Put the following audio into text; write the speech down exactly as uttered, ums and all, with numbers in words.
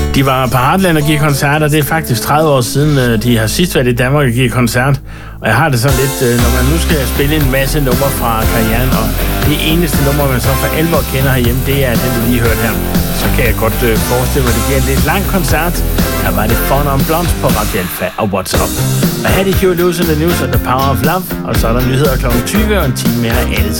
De var på Heartland og give koncert, og det er faktisk tredive år siden, de har sidst været i Danmark og give koncert. Og jeg har det sådan lidt, når man nu skal spille en masse numre fra karrieren, og det eneste nummer, man så for alvor kender herhjemme, det er den, du lige hørte her. Så kan jeg godt forestille mig, at det bliver en lidt lang koncert. Her var det Fun on Blondes på Radio Alpha og What's Up. Og her er det Huey Lewis and the News og The Power of Love, og så er der nyheder klokken tyve og en time mere altid.